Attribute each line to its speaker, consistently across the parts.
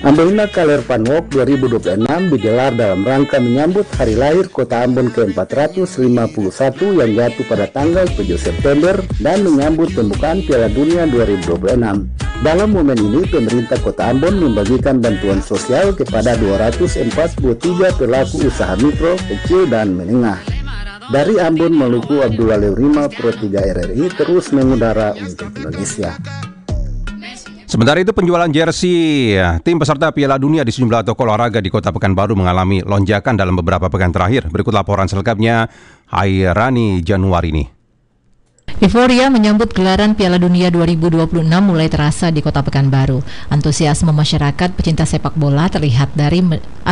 Speaker 1: Ambon Kaler Fun Walk 2026 digelar dalam rangka menyambut hari lahir Kota Ambon ke-451 yang jatuh pada tanggal 7 September dan menyambut pembukaan Piala Dunia 2026. Dalam momen ini, pemerintah Kota Ambon membagikan bantuan sosial kepada 243 pelaku usaha mikro, kecil, dan menengah. Dari Ambon, Maluku, Abdullah Leurima, Pro 3 RRI terus mengudara untuk Indonesia.
Speaker 2: Sementara itu penjualan jersey tim peserta Piala Dunia di sejumlah toko olahraga di Kota Pekanbaru mengalami lonjakan dalam beberapa pekan terakhir. Berikut laporan selengkapnya Hairani Januari ini.
Speaker 3: Euforia menyambut gelaran Piala Dunia 2026 mulai terasa di Kota Pekanbaru. Antusiasme masyarakat pecinta sepak bola terlihat dari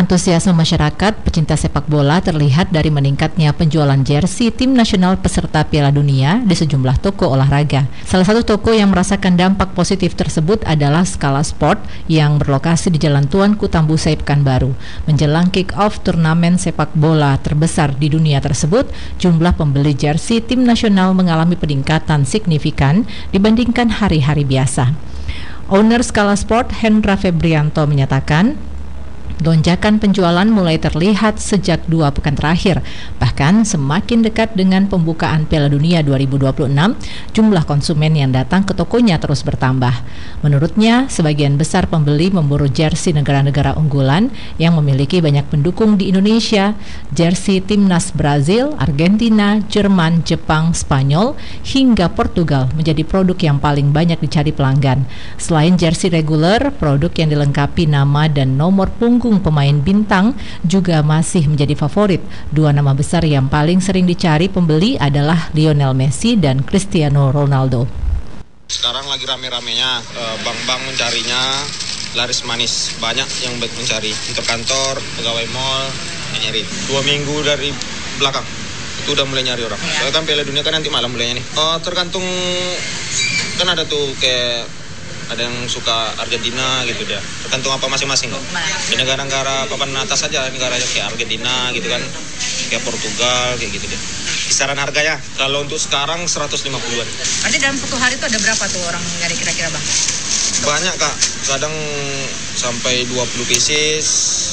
Speaker 3: meningkatnya penjualan jersey tim nasional peserta Piala Dunia di sejumlah toko olahraga. Salah satu toko yang merasakan dampak positif tersebut adalah Skala Sport yang berlokasi di Jalan Tuanku Tambusai Pekanbaru. Menjelang kick-off turnamen sepak bola terbesar di dunia tersebut, jumlah pembeli jersey tim nasional mengalami peningkatan signifikan dibandingkan hari-hari biasa. Owner Skala Sport, Hendra Febrianto, menyatakan lonjakan penjualan mulai terlihat sejak 2 pekan terakhir. Bahkan semakin dekat dengan pembukaan Piala Dunia 2026, jumlah konsumen yang datang ke tokonya terus bertambah. Menurutnya, sebagian besar pembeli memburu jersey negara-negara unggulan yang memiliki banyak pendukung di Indonesia. Jersey timnas Brazil, Argentina, Jerman, Jepang, Spanyol, hingga Portugal menjadi produk yang paling banyak dicari pelanggan. Selain jersey reguler, produk yang dilengkapi nama dan nomor punggung pemain bintang juga masih menjadi favorit. Dua nama besar yang paling sering dicari pembeli adalah Lionel Messi dan Cristiano Ronaldo.
Speaker 4: Sekarang lagi rame-ramenya, bank-bank mencarinya, laris manis, banyak yang mencari untuk kantor, pegawai mall, nyari. 2 minggu dari belakang itu udah mulai nyari orang. Soalnya kan Piala Dunia kan nanti malam mulainya nih. Tergantung, kan ada tuh kayak ada yang suka Argentina gitu dia. Tergantung apa masing-masing kan. Di negara-negara papan atas aja, negara kayak Argentina gitu kan, kayak Portugal kayak gitu deh. Kisaran harganya kalau untuk sekarang 150-an.
Speaker 5: Berarti dalam satu hari itu ada berapa tuh orang nyari kira-kira, Bang?
Speaker 4: Banyak, Kak. Kadang sampai 20 pieces,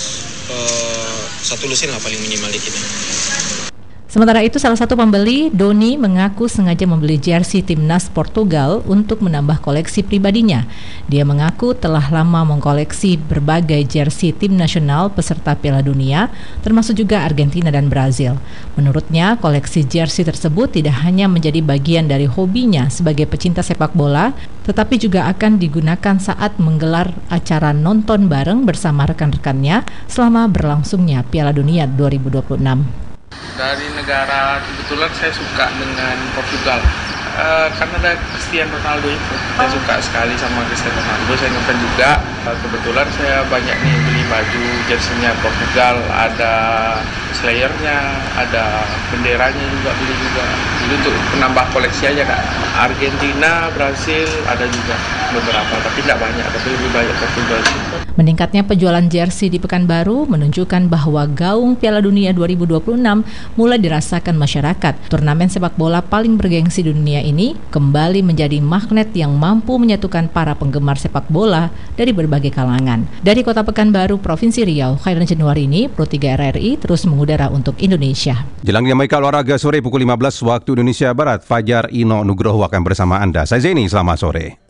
Speaker 4: 1 lusin lah paling minimal dikit.
Speaker 3: Sementara itu, salah satu pembeli, Doni, mengaku sengaja membeli jersey timnas Portugal untuk menambah koleksi pribadinya. Dia mengaku telah lama mengkoleksi berbagai jersey tim nasional peserta Piala Dunia, termasuk juga Argentina dan Brazil. Menurutnya, koleksi jersey tersebut tidak hanya menjadi bagian dari hobinya sebagai pecinta sepak bola, tetapi juga akan digunakan saat menggelar acara nonton bareng bersama rekan-rekannya selama berlangsungnya Piala Dunia 2026.
Speaker 6: Dari negara, kebetulan saya suka dengan Portugal karena ada Cristiano Ronaldo itu. Saya suka sekali sama Cristiano Ronaldo, saya ngefans juga. Kebetulan saya banyak nih beli baju jersey-nya Portugal, ada slayernya, ada benderanya juga beli juga. Jadi untuk menambah koleksi aja, Kak. Argentina, Brazil ada juga beberapa, tapi tidak banyak, tapi lebih banyak Portugal.
Speaker 3: Meningkatnya penjualan jersey di Pekanbaru menunjukkan bahwa gaung Piala Dunia 2026 mulai dirasakan masyarakat. Turnamen sepak bola paling bergengsi di dunia ini kembali menjadi magnet yang mampu menyatukan para penggemar sepak bola dari berbagai kalangan. Dari Kota Pekanbaru, Provinsi Riau, Hairani Januari ini, Pro 3 RRI terus mengudara untuk Indonesia.
Speaker 2: Jelang dinamika olahraga sore pukul 15 waktu Indonesia Barat, Fajar Ino Nugroho akan bersama Anda. Saya Zeni, selamat sore.